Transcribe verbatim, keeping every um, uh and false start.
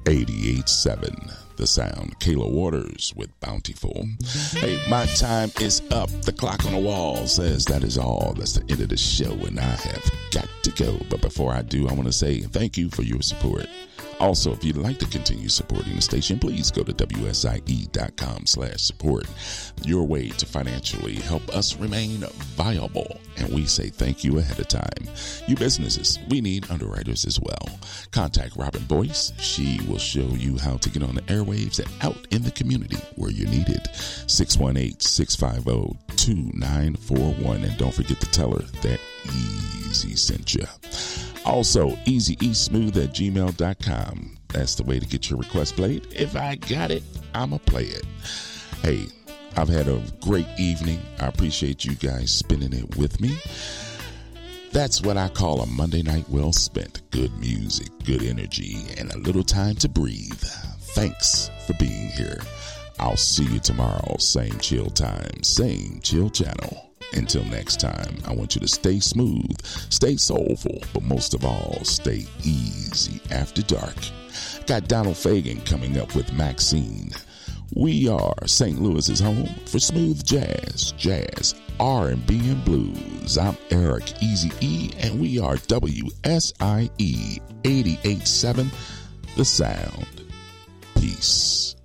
eighty-eight seven The Sound. Kayla Waters with Bountiful. Hey, my time is up. The clock on the wall says that is all. That's the end of the show, and I have got to go. But before I do, I want to say thank you for your support. Also, if you'd like to continue supporting the station, please go to W S I E dot com slash support. Your way to financially help us remain viable. And we say thank you ahead of time. You businesses, we need underwriters as well. Contact Robin Boyce. She will show you how to get on the airwaves and out in the community where you're needed. six one eight, six five zero, two nine four one. And don't forget to tell her that Easy sent you. Also, easyeastsmooth at gmail dot com. That's the way to get your request played. If I got it, I'ma play it. Hey, I've had a great evening. I appreciate you guys spending it with me. That's what I call a Monday night well spent. Good music, good energy, and a little time to breathe. Thanks for being here. I'll see you tomorrow. Same chill time, same chill channel. Until next time, I want you to stay smooth, stay soulful, but most of all, stay easy after dark. Got Donald Fagen coming up with Maxine. We are Saint Louis's home for smooth jazz, jazz, R and B, and blues. I'm Eric Easy E, and we are W S I E eighty-eight seven The Sound. Peace.